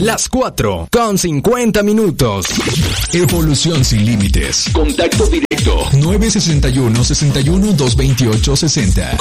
Las 4:50. Evolución sin límites. Contacto directo. 961-61-228-60.